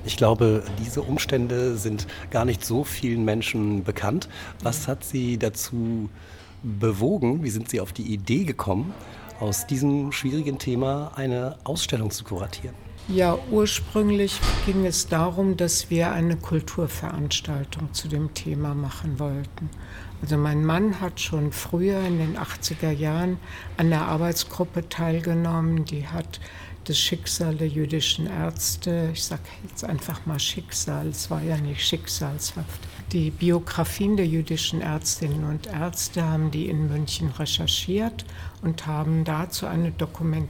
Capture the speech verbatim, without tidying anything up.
Ich glaube, diese Umstände sind gar nicht so vielen Menschen bekannt. Was hat Sie dazu bewogen? Wie sind Sie auf die Idee gekommen, aus diesem schwierigen Thema eine Ausstellung zu kuratieren? Ja, ursprünglich ging es darum, dass wir eine Kulturveranstaltung zu dem Thema machen wollten. Also mein Mann hat schon früher in den achtziger Jahren an der Arbeitsgruppe teilgenommen, die hat das Schicksal der jüdischen Ärzte, ich sage jetzt einfach mal Schicksal, es war ja nicht schicksalshaft. Die Biografien der jüdischen Ärztinnen und Ärzte haben die in München recherchiert und haben dazu eine Dokumentation